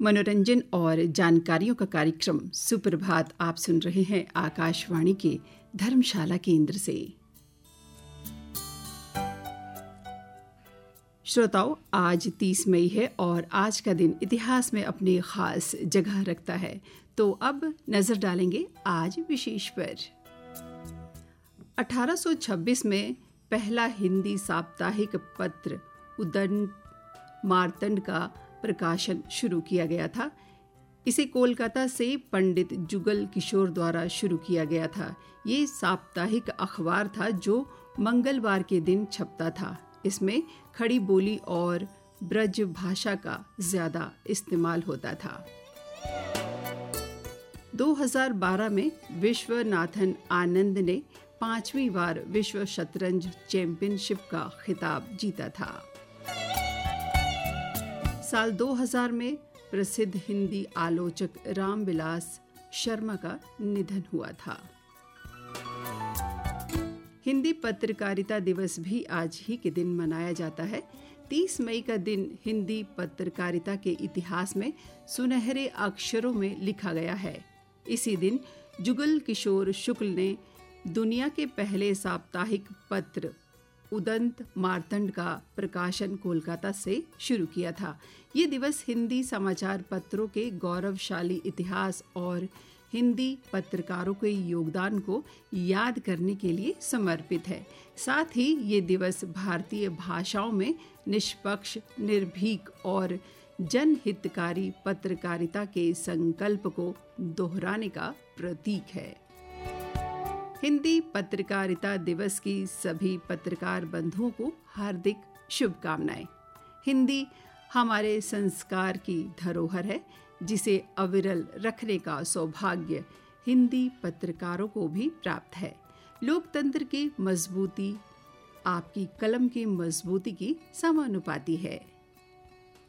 मनोरंजन और जानकारियों का कार्यक्रम सुप्रभात आप सुन रहे हैं आकाशवाणी के धर्मशाला केंद्र से। श्रोताओं, आज 30 मई है और आज का दिन इतिहास में अपनी खास जगह रखता है। तो अब नजर डालेंगे आज विशेष पर। 1826 में पहला हिंदी साप्ताहिक पत्र उदंत मार्तंड का प्रकाशन शुरू किया गया था। इसे कोलकाता से पंडित जुगल किशोर द्वारा शुरू किया गया था। ये साप्ताहिक अखबार था जो मंगलवार के दिन छपता था। इसमें खड़ी बोली और ब्रज भाषा का ज्यादा इस्तेमाल होता था। 2012 में विश्वनाथन आनंद ने 5वीं बार विश्व शतरंज चैंपियनशिप का खिताब जीता था। साल 2000 में प्रसिद्ध हिंदी आलोचक रामविलास शर्मा का निधन हुआ था। हिंदी पत्रकारिता दिवस भी आज ही के दिन मनाया जाता है। 30 मई का दिन हिंदी पत्रकारिता के इतिहास में सुनहरे अक्षरों में लिखा गया है। इसी दिन जुगल किशोर शुक्ल ने दुनिया के पहले साप्ताहिक पत्र उदंत मार्तंड का प्रकाशन कोलकाता से शुरू किया था। ये दिवस हिंदी समाचार पत्रों के गौरवशाली इतिहास और हिंदी पत्रकारों के योगदान को याद करने के लिए समर्पित है। साथ ही ये दिवस भारतीय भाषाओं में निष्पक्ष, निर्भीक और जनहितकारी पत्रकारिता के संकल्प को दोहराने का प्रतीक है। हिंदी पत्रकारिता दिवस की सभी पत्रकार बंधुओं को हार्दिक शुभकामनाएं। हिंदी हमारे संस्कार की धरोहर है, जिसे अविरल रखने का सौभाग्य हिंदी पत्रकारों को भी प्राप्त है। लोकतंत्र की मजबूती आपकी कलम की मजबूती की समानुपाती है।